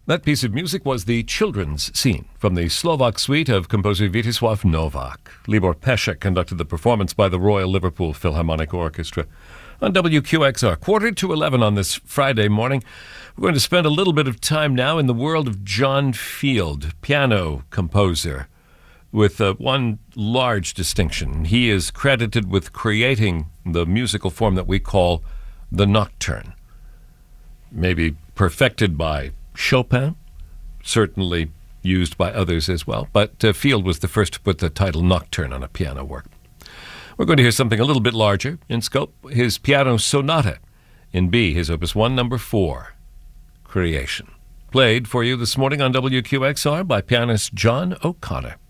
That piece of music was the children's scene from the Slovak suite of composer Vítězslav Novak. Libor Pesek conducted the performance by the Royal Liverpool Philharmonic Orchestra. On WQXR, 10:45 on this Friday morning, we're going to spend a little bit of time now in the world of John Field, piano composer, with one large distinction. He is credited with creating the musical form that we call the nocturne. Maybe perfected by Chopin, certainly used by others as well, but Field was the first to put the title nocturne on a piano work. We're going to hear something a little bit larger in scope, his piano sonata in B, his opus 1, number 4, Creation. Played for you this morning on WQXR by pianist John O'Connor.